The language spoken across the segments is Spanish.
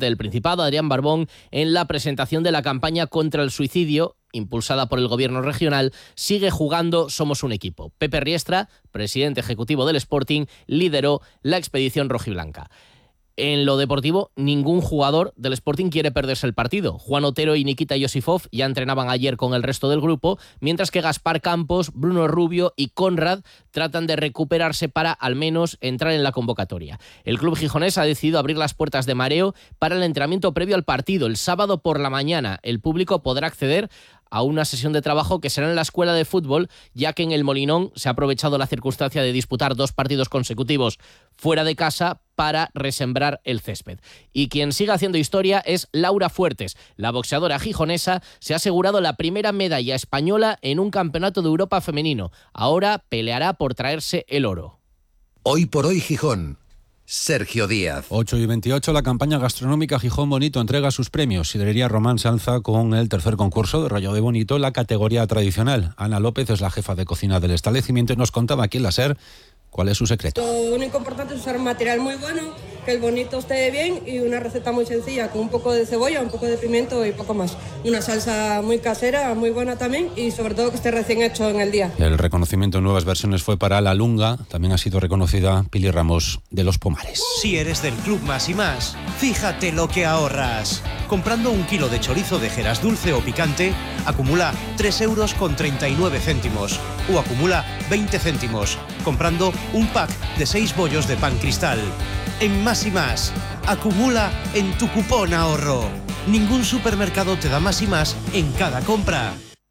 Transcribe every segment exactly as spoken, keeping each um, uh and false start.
presidente del Principado, Adrián Barbón, en la presentación de la campaña contra el suicidio, impulsada por el gobierno regional. Sigue jugando, somos un equipo. Pepe Riestra, presidente ejecutivo del Sporting, lideró la expedición rojiblanca. En lo deportivo, ningún jugador del Sporting quiere perderse el partido. Juan Otero y Nikita Yosifov ya entrenaban ayer con el resto del grupo, mientras que Gaspar Campos, Bruno Rubio y Conrad tratan de recuperarse para al menos entrar en la convocatoria. El club gijonés ha decidido abrir las puertas de mareo para el entrenamiento previo al partido. El sábado por la mañana el público podrá acceder a una sesión de trabajo que será en la escuela de fútbol, ya que en el Molinón se ha aprovechado la circunstancia de disputar dos partidos consecutivos fuera de casa para resembrar el césped. Y quien sigue haciendo historia es Laura Fuertes. La boxeadora gijonesa se ha asegurado la primera medalla española en un campeonato de Europa femenino. Ahora peleará por traerse el oro. Hoy por hoy Gijón. Sergio Díaz. ocho y veintiocho, la campaña gastronómica Gijón Bonito entrega sus premios. Sidrería Román se alza con el tercer concurso de Rollo de Bonito, la categoría tradicional. Ana López es la jefa de cocina del establecimiento y nos contaba aquí en la SER cuál es su secreto. Lo único importante es usar un material muy bueno, que el bonito esté bien y una receta muy sencilla, con un poco de cebolla, un poco de pimiento y poco más. Una salsa muy casera, muy buena también y sobre todo que esté recién hecho en el día. El reconocimiento en nuevas versiones fue para La Lunga. También ha sido reconocida Pili Ramos de Los Pomares. Si eres del Club Más y Más, fíjate lo que ahorras. Comprando un kilo de chorizo de Jeras dulce o picante, acumula tres euros con treinta y nueve céntimos o acumula veinte céntimos. Comprando un pack de seis bollos de pan cristal. En Más y Más, acumula en tu cupón ahorro. Ningún supermercado te da más y más en cada compra.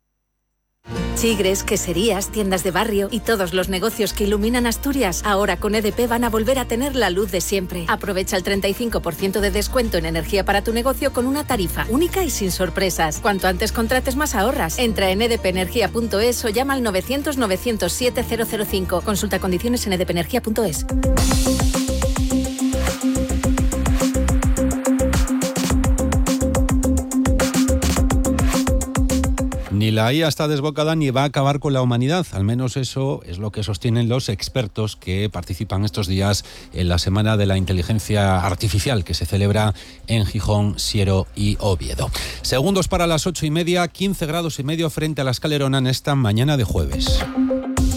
Chigres, queserías, tiendas de barrio y todos los negocios que iluminan Asturias ahora con E D P van a volver a tener la luz de siempre. Aprovecha el treinta y cinco por ciento de descuento en energía para tu negocio con una tarifa única y sin sorpresas. Cuanto antes contrates, más ahorras. Entra en edpenergia punto es o llama al novecientos novecientos siete cero cero cinco. Consulta condiciones en edpenergia punto es. Ni la I A está desbocada ni va a acabar con la humanidad. Al menos eso es lo que sostienen los expertos que participan estos días en la Semana de la Inteligencia Artificial que se celebra en Gijón, Siero y Oviedo. Segundos para las ocho y media, quince grados y medio frente a la Escalerona en esta mañana de jueves.